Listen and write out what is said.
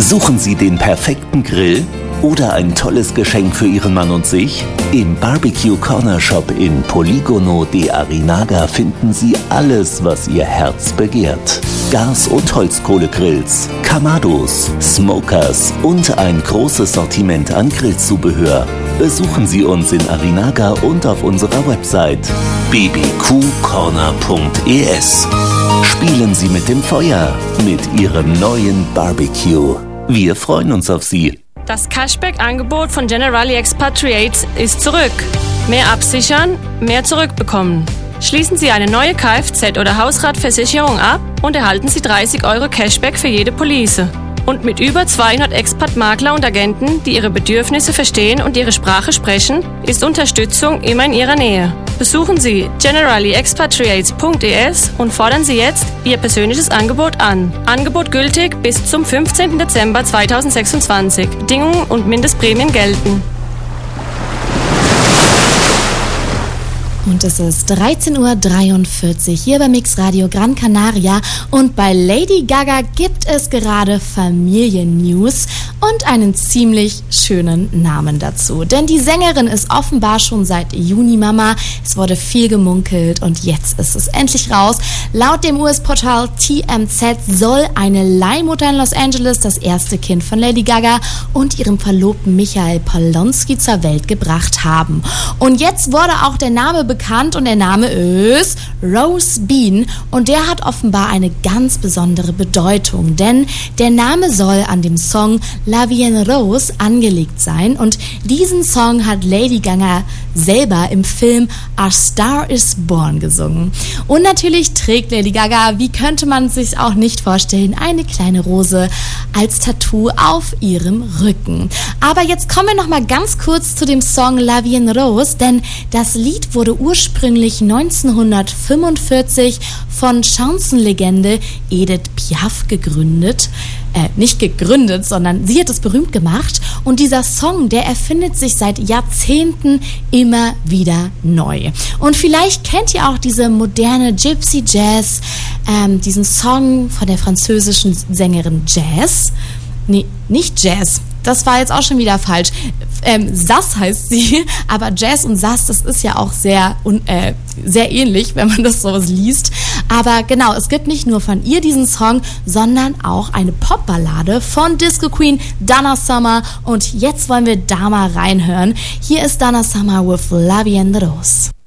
Suchen Sie den perfekten Grill oder ein tolles Geschenk für Ihren Mann und sich? Im Barbecue Corner Shop in Polígono de Arinaga finden Sie alles, was Ihr Herz begehrt. Gas- und Holzkohlegrills, Kamados, Smokers und ein großes Sortiment an Grillzubehör. Besuchen Sie uns in Arinaga und auf unserer Website bbqcorner.es. Spielen Sie mit dem Feuer mit Ihrem neuen Barbecue. Wir freuen uns auf Sie. Das Cashback-Angebot von Generali Expatriates ist zurück. Mehr absichern, mehr zurückbekommen. Schließen Sie eine neue Kfz- oder Hausratversicherung ab und erhalten Sie 30 € Cashback für jede Police. Und mit über 200 Expat-Makler und Agenten, die Ihre Bedürfnisse verstehen und Ihre Sprache sprechen, ist Unterstützung immer in Ihrer Nähe. Besuchen Sie generaliexpatriates.es und fordern Sie jetzt Ihr persönliches Angebot an. Angebot gültig bis zum 15. Dezember 2026. Bedingungen und Mindestprämien gelten. Und es ist 13:43 Uhr hier bei Mix Radio Gran Canaria und bei Lady Gaga gibt es gerade Familiennews und einen ziemlich schönen Namen dazu. Denn die Sängerin ist offenbar schon seit Juni Mama. Es wurde viel gemunkelt und jetzt ist es endlich raus. Laut dem US-Portal TMZ soll eine Leihmutter in Los Angeles das erste Kind von Lady Gaga und ihrem Verlobten Michael Polonsky zur Welt gebracht haben. Und jetzt wurde auch der Name bekannt und der Name ist Rose Bean und der hat offenbar eine ganz besondere Bedeutung, denn der Name soll an dem Song La Vie en Rose angelegt sein und diesen Song hat Lady Gaga selber im Film A Star is Born gesungen. Und natürlich trägt Lady Gaga, wie könnte man es sich auch nicht vorstellen, eine kleine Rose als Tattoo auf ihrem Rücken. Aber jetzt kommen wir noch mal ganz kurz zu dem Song La Vie en Rose, denn das Lied wurde ursprünglich 1945 von Chanson-Legende Edith Piaf gegründet. Nicht gegründet, sondern sie hat es berühmt gemacht. Und dieser Song, der erfindet sich seit Jahrzehnten immer wieder neu. Und vielleicht kennt ihr auch diese moderne Gypsy Jazz, diesen Song von der französischen Sängerin Jazz. Nee, nicht Jazz. Das war jetzt auch schon wieder falsch. Sass heißt sie, aber Jazz und Sass, das ist ja auch sehr ähnlich, wenn man das sowas liest. Aber genau, es gibt nicht nur von ihr diesen Song, sondern auch eine Popballade von Disco Queen Donna Summer. Und jetzt wollen wir da mal reinhören. Hier ist Donna Summer with La Vie en Rose.